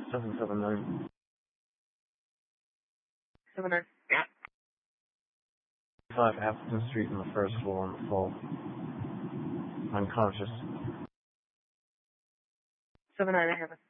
779. 79. 5 Appleton Street on the first floor on the floor. Unconscious. 79, I have it.